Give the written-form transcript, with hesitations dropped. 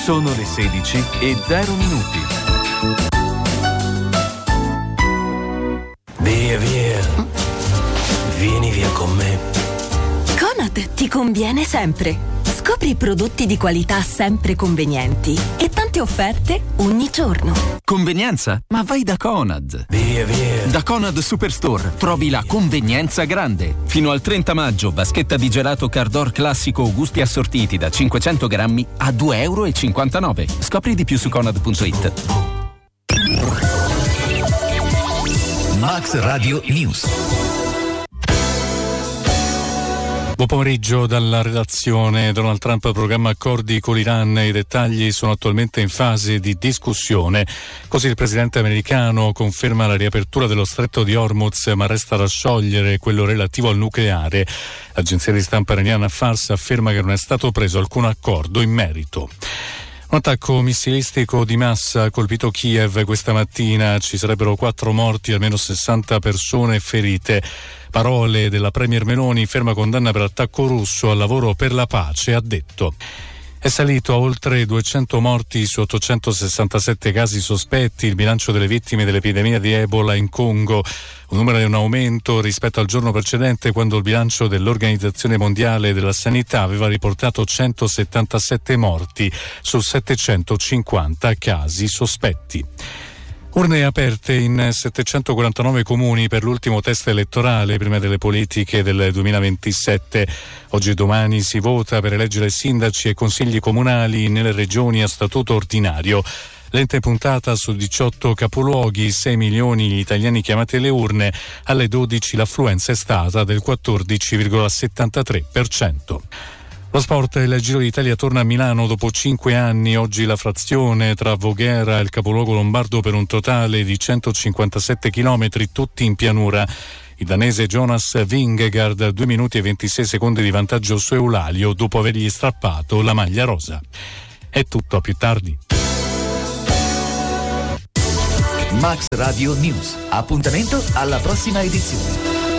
Sono le 16:0. Via, via. Vieni via con me. Conad ti conviene sempre. Scopri prodotti di qualità sempre convenienti e tante offerte ogni giorno. Convenienza? Ma vai da Conad. Via, via. Da Conad Superstore trovi la convenienza grande. Fino al 30 maggio, vaschetta di gelato Cardor classico gusti assortiti da 500 grammi a €2,59. Scopri di più su conad.it. Max Radio News. Buon pomeriggio dalla redazione. Donald Trump programma accordi con l'Iran. I dettagli sono attualmente in fase di discussione. Così il presidente americano conferma la riapertura dello stretto di Hormuz, ma resta da sciogliere quello relativo al nucleare. L'agenzia di stampa iraniana Fars afferma che non è stato preso alcun accordo in merito. Un attacco missilistico di massa ha colpito Kiev questa mattina. Ci sarebbero 4 morti, almeno 60 persone ferite. Parole della premier Meloni, ferma condanna per attacco russo al lavoro per la pace, ha detto. È salito a oltre 200 morti su 867 casi sospetti il bilancio delle vittime dell'epidemia di Ebola in Congo, un numero in aumento rispetto al giorno precedente, quando il bilancio dell'Organizzazione Mondiale della Sanità aveva riportato 177 morti su 750 casi sospetti. Urne aperte in 749 comuni per l'ultimo test elettorale prima delle politiche del 2027. Oggi e domani si vota per eleggere sindaci e consigli comunali nelle regioni a statuto ordinario. Lente puntata su 18 capoluoghi, 6 milioni gli italiani chiamati alle urne, alle 12 l'affluenza è stata del 14,73%. Lo sport, il Giro d'Italia torna a Milano dopo 5 anni. Oggi la frazione tra Voghera e il capoluogo lombardo per un totale di 157 chilometri, tutti in pianura. Il danese Jonas Vingegaard 2 minuti e 26 secondi di vantaggio su Eulalio dopo avergli strappato la maglia rosa. È tutto, a più tardi. Max Radio News. Appuntamento alla prossima edizione.